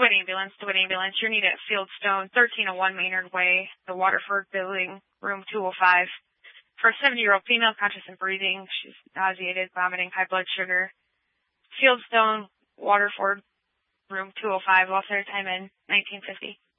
DeWitt Ambulance. You're needed at Fieldstone, 1301 Maynard Way, the Waterford Building, room 205. For a 70-year-old female, conscious and breathing. She's nauseated, vomiting, high blood sugar. Fieldstone, Waterford, room 205. Lost their time in 1950.